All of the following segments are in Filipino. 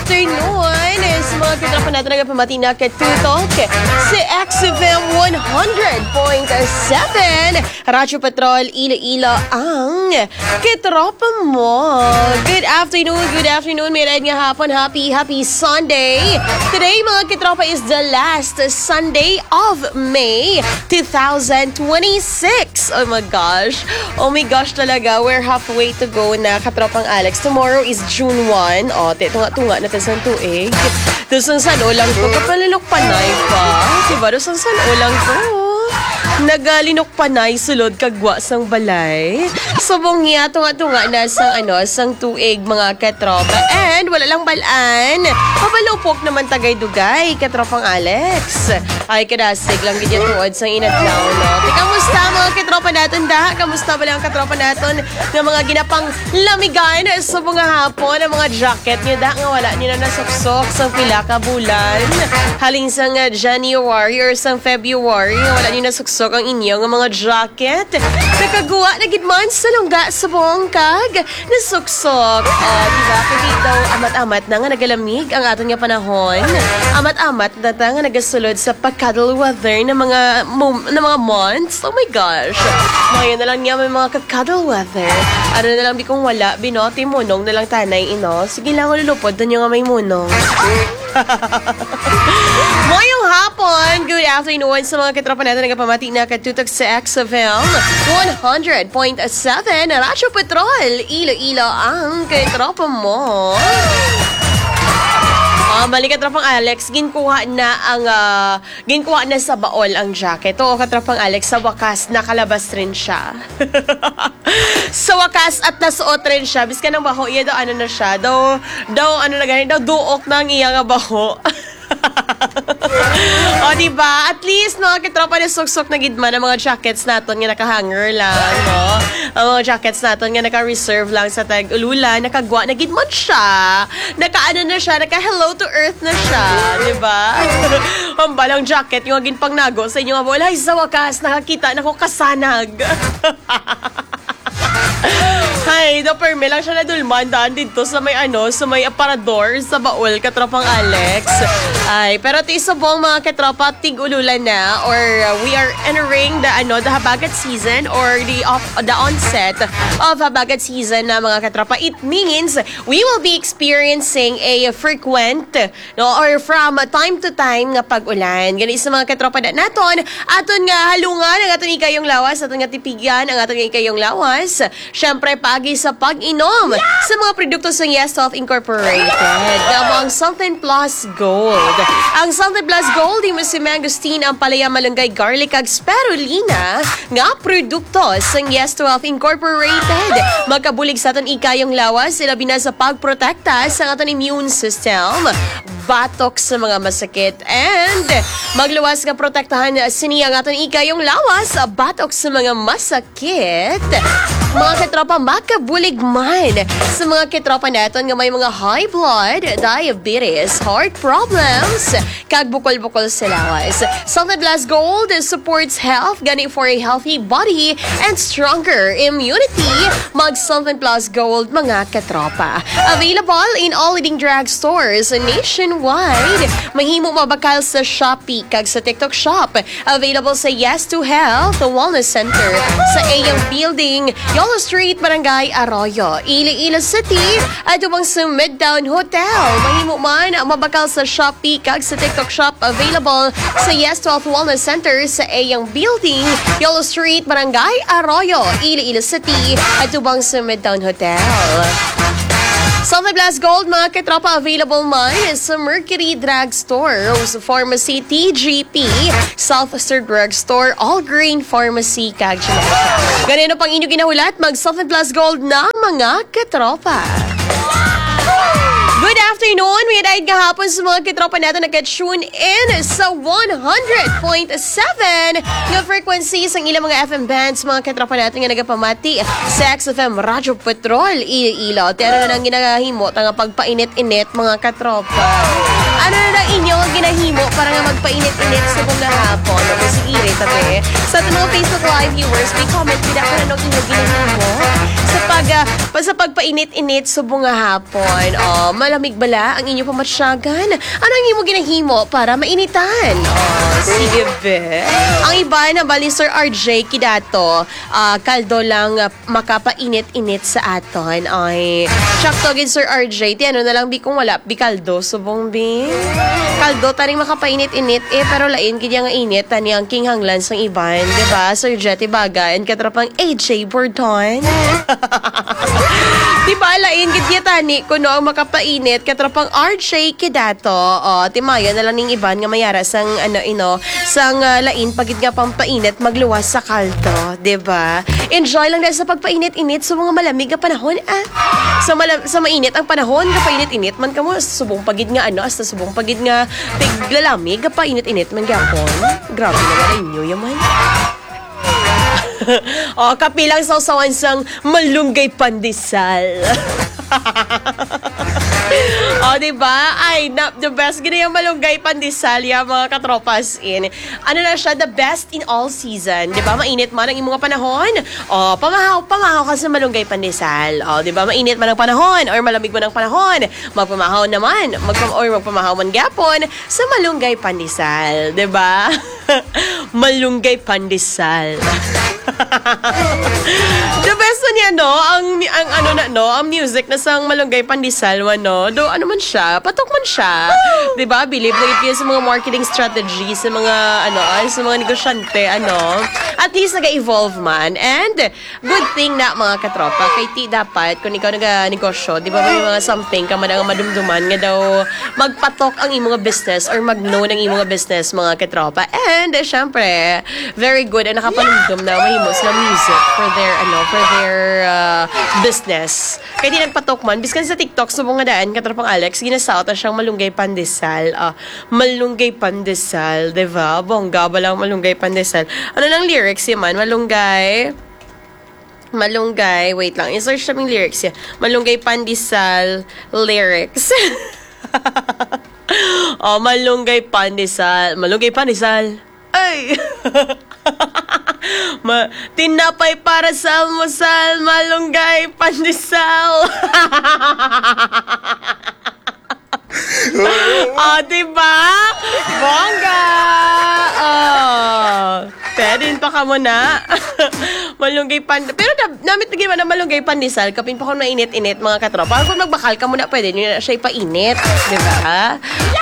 afternoon sa mga katrapan natin nagpamati na katutok si XFM 100.7 Radyo Patrol Iloilo ang katropa mo. Good afternoon, may red nga hapon. Happy Sunday. Today mga katropa is the last Sunday of May 2026. Oh my gosh talaga. We're halfway to go na katropang Alex. Tomorrow is June 1. O, tunga na sa tuig. Dusang sanolang ko. Kapalinok panay pa. Diba? Dusang sanolang ko. Nagalinok panay sulod kagwa sang balay. Subong niya tunga na sang tuig mga katropa. And wala lang balaan. Papalupok naman tagay dugay katropang Alex. Ay kadasig lang ganyan tuod sang inatlaw no. Kamusta mga katropa natin da? Kamusta ba lang ang katropa natin ng mga ginapang lamigan sa mga hapon ang mga jacket niyo da nga wala niyo na nasuksok sang pila ka bulan. Haling sang January or sang February nga wala niyo nasuksok ang inyong mga jacket. Nakagawa na gidman sa lungga sa bongkag na suksok. Diba? Kasi daw amat-amat na nga nagalamig ang aton nga panahon. Amat-amat na nga nagasulod sa pagkadal weather na mga months. Oh my gosh. Ngayon na lang niya may mga kakadal weather. Ano na lang di kong wala, binoti munong na lang tanay ino. Sige lang ululupod na niyo nga may munong. Mayong hapon, good afternoon sa mga katropa natin nagpamati na katutok sa XFM 100.7 Radyo Patrol Iloilo ang katropa mo. Mali katropang Alex, ginkuha na sa baol ang jacket. Oo, katropang Alex, sa wakas nakalabas rin siya. Sa wakas at nasuot rin siya. Biska ng baho, iya daw ano na siya. Daw duok na ang iya nga baho. O diba? At least no, katropa na suksok na gidman ang mga jackets naton nga nakahanger lang, no? Ang mga jackets naton nga naka-reserve lang sa tag-ululan, nakagwa na gidman siya. Naka-ano na siya, naka-hello to earth na siya, diba? Ang balang jacket yung agin pang nago sa inyo nga bola, ay sa wakas, nakakita na ko kasanag. Hay, perme lang siya na dulman daan dito sa may aparador sa baul, katropang Alex. Ay, pero tiso buong mga katropa, tig-ululan na or we are entering the habagat season or the onset of habagat season na mga katropa. It means we will be experiencing a frequent or from time to time nga pag-ulan. Ganun sa mga katropa naton, aton nga halungan ang aton ikayong lawas, aton nga tipigyan ang aton nga ikayong lawas. Syempre, pagi sa pag-inom sa mga produkto sa Yes Health Incorporated. Ang Something Plus Gold. Ang Something Plus Gold, mo si mangosteen, ang palaya malunggay, garlic, ag spirulina nga produkto sa Yes Health Incorporated. Magkabulig sa aton ikayong lawas, ilabi na sa pagprotekta sa aton immune system. Batok sa mga masakit and magluwas nga protektahan siniya ang aton ikayong lawas, batok sa mga masakit. Mga katropa, makabulig man sa mga katropa natin nga may mga high blood, diabetes, heart problems, kag bukol-bukol sa lawas. Something Plus Gold supports health, gani for a healthy body and stronger immunity. Mag Something Plus Gold, mga katropa. Available in all leading drugstores nationwide. Mahimo mabakal sa Shopee, kag sa TikTok Shop. Available sa Yes to Health, the Wellness Center, sa Ayang Building, Yolo Street, Barangay Arroyo, Iloilo City, at ubang sa Midtown Hotel. Mahimo man mabakal sa Shopee kag sa TikTok Shop. Available sa Yes 12 Wellness Center sa Ayang Building, Yolo Street, Barangay Arroyo, Iloilo City, at ubang sa Midtown Hotel. Something Plus Gold, mga katropa, available man sa Mercury Drugstore, Rose Pharmacy, TGP, Southstar Drugstore, All Green Pharmacy, kag Generica. Ganito pang inyo ginahulat, mag Something Plus Gold na mga katropa. Good afternoon! May dahil kahapon sa mga katropa natin nag-tune in sa 100.7 yung frequency sa ilang mga FM bands, mga katropa natin nga nagapamati sa XFM Radyo Patrol Iloilo. Pero na nang ginahimo nga pagpainit-init mga katropa. Ano na lang inyo ang ginahimo para nga magpainit-init sa buong hapon? O sige, tate. Sa ating mga Facebook Live viewers, may comment, pinaka na nung inyo ginahimo sa Basta pagpainit-init subong nga hapon. Malamig bala ang inyo pamatsyagan. Ano ang imo ginahimo para mainitan? Sige be. Ang iba na bali Sir RJ Kidato, kaldo lang makapainit-init sa aton. Ay, sakto gid Sir RJ. Ti ano na lang bi kung wala bi kaldo subong bi. Kaldo taning makapainit-init pero lain gid nga init tani ang king hanglan sang iban, di ba? Sir Jetty Bagan katrapang AJ Bordon. Di ba lain gid tani kuno ang makapainit katrapang RJ Kidato. Timayo na lang ning iban nga mayara sang sang lain pagid nga pampainit magluwas sa kaldo, di ba? Enjoy lang dahil sa pagpainit-init sa mga malamig nga panahon. Sa mainit ang panahon, kapainit-init man kamo subong pagid nga hasta subong pagid nga tiglalamig kapainit-init man gyapon. Grabe naman inyo yaman. Kapilang sausawan sang malunggay pandesal. Diba? Ay, the best gina yung malunggay pandesal ya mga katropas in. Ano na siya, the best in all season. Diba? Mainit man ang imong panahon. Pamahaw ka sa malunggay pandesal. Diba? Mainit man ang panahon or malamig man ang panahon. Magpamahaw naman. Magpamahaw man gyapon sa malunggay pandesal. Diba? Malunggay pandesal. The best niya ang music na sang malunggay pandesal do ano man siya, patok man siya. 'Di ba? Believe na ito sa mga marketing strategies sa mga sa mga negosyante At least naga-evolve man. And good thing na mga katropa kay ti dapat kung ikaw naga-negosyo, 'di ba may mga something ka man ang madumduman nga daw magpatok ang imong business or mag-know ng imong business mga katropa. And syempre, very good ang nakapanumdum na mahimo sila music for their business. Kaya di nagpatok man biskan sa TikTok subong nga daan katropang Alex ginasaot na siyang malunggay pandesal. Malunggay pandesal, diba? Bongga ba lang malunggay pandesal? Ano lang lyrics man? Malunggay, wait lang, i-search namin lyrics yan. Malunggay pandesal lyrics. Malunggay pandesal. Ay! Tinapay para sa almusal, malunggay pandesal. Diba? Bongga! Pedin pa ka mo na. Malunggay pandesal. Pero namit na gima na malunggay pandesal, kapin pa kung mainit-init mga katropa. Kung magbakal ka muna, pwede nyo na siya ipainit. Diba?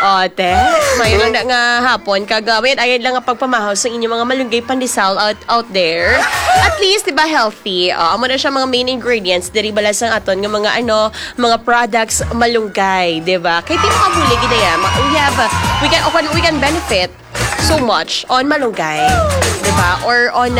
May lang na nga hapon, kagawin, ayad lang nga pagpamahaw sa inyong mga malunggay pandesal out there. At least, diba, healthy. Amo na siya mga main ingredients, diri balas ang aton ng mga mga products malunggay, diba? Kaya di makabuli ginaya. We can benefit so much on malunggay, diba? Or on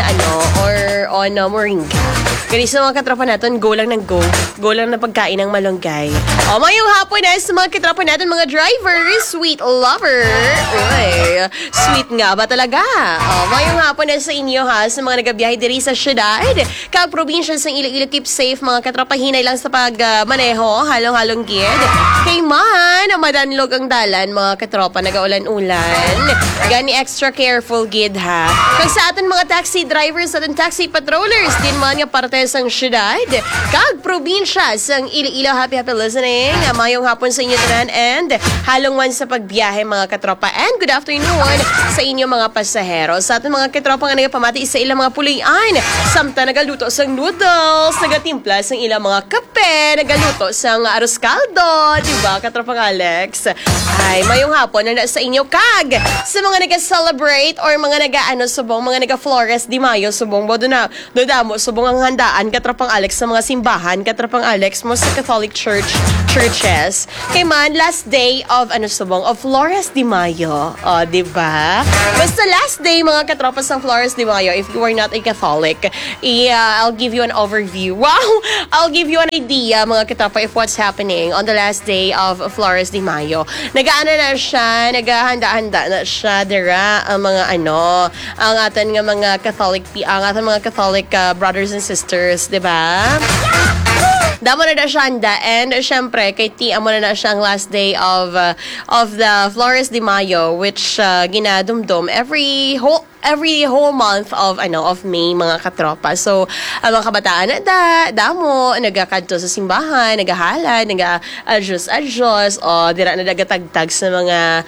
moringa. Kaya sa mga katropa natin, go lang na pagkain ng malunggay. Mayong hapon na sa mga katropa natin, mga drivers, sweet lover. Uy, sweet nga ba talaga? Mayong hapon na sa inyo sa mga nagabiyahe diri sa syudad. Kag probinsya sa Iloilo, keep safe mga katropa, hinay lang sa pagmaneho, halong-halong gid. Kay man, madanlog ang dalan mga katropa, nagaulan-ulan. Gani extra careful gid ha. Kag sa atin mga taxi drivers, atin taxi patrollers, din man nga parte sang syudad, kag probinsya sang Iloilo, happy listening. Mayong hapon sa inyo tanan and halong one sa pagbiyahe mga katropa. And good afternoon sa inyo mga pasahero. Sa atin mga katropa nga nagapamati sa ilang mga pulian. Samta nagaluto sang noodles, nagatimpla sang ilang mga kape, nagaluto sang arroz caldo, diba katropang Alex? Ay, mayong hapon na sa inyo kag sa mga nag-celebrate or mga subong, mga nag-Flores de Mayo subong bo dodamo subong ang handaan katropang Alex sa mga simbahan katropang Alex mo sa Catholic churches. Kay man last day of subong of Flores de Mayo, diba? Basta last day mga katropas ng Flores de Mayo, if you are not a Catholic, I'll give you an overview. Wow! I'll give you an idea mga katropa if what's happening on the last day of Flores de Mayo. Naghahanda-handa na siya dira ang mga ang atin nga mga Catholic brothers and sisters, diba? Damo na siya handa and syempre kay amo na siyang last day of the Flores de Mayo which ginadumdum every every whole month of May, mga katropa. So, ang mga kabataan damo, nagakadto sa simbahan, nagahalad, naga-adjust, dira na nagatagtag sa mga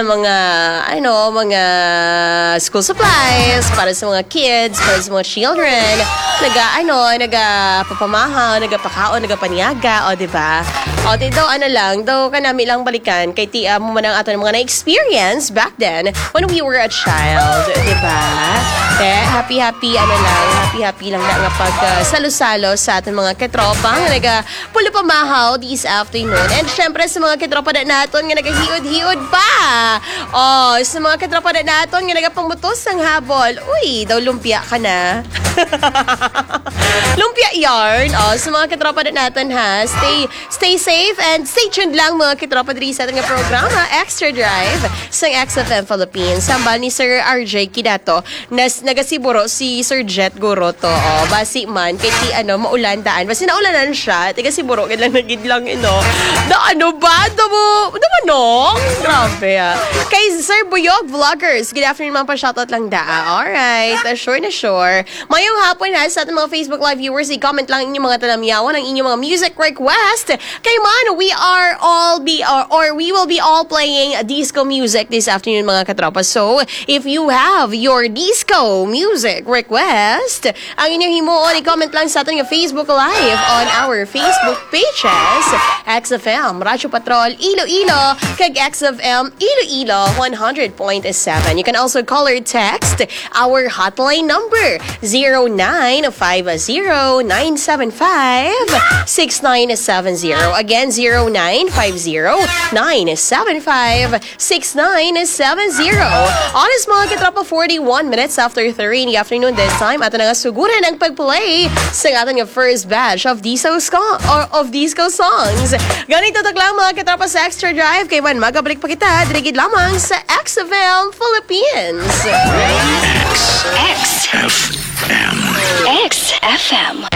mga school supplies para sa mga kids, para sa mga children, nagapapamahaw, nagapakaon, nagapaniaga, di ba? Daw daw kanami lang balikan kay mo man ang aton mga na-experience back then when we were a child, di ba? Happy lang na nga pag salo-salo sa ating mga ketropa nga nagapulo pamahaw this afternoon. And syempre sa mga ketropa na naton nga nagahiod-hiod pa. Sa mga ketropa na naton nga nagapangmutos ng habol. Uy, daw lumpia ka na. Lumpia yarn. Sa mga ketropa na natin ha, stay safe and stay tuned lang mga ketropa diri sa ating programa Extra Drive sa XFM Philippines. Sambal ni Sir RJ Kidato nagasiburo si Sir Jet Goroto. Basi man kay maulan daan. Basi naulanan siya. Tiga siguro lang nagidlang grabe kay Sir Buyog Vloggers. Good afternoon mga pa-shoutout lang Alright. Sure. Mayong hapon ha sa ating mga Facebook Live viewers. I-comment lang inyong mga talamyawan ang inyong mga music request. Kay man, we will be all playing disco music this afternoon mga katropa. So, if you have your disco music request, ang inyong himuon, i-comment lang sa ating Facebook Live on our Facebook pages. XFM, Radyo Patrol, Iloilo, kag XFM, Iloilo, 100.7. You can also call or text our hotline number, 0950-975-6970. Again, 0950-975-6970. Honest mga katropa, 41 minutes after 3 in the afternoon this time. Ato na nga suguran ang pag-play sa ating first batch of disco songs. Ganito lang mga katropa sa Extra Drive. Kay man, magabalik pa kita. Dirigid lamang sa XFM Philippines. XFM.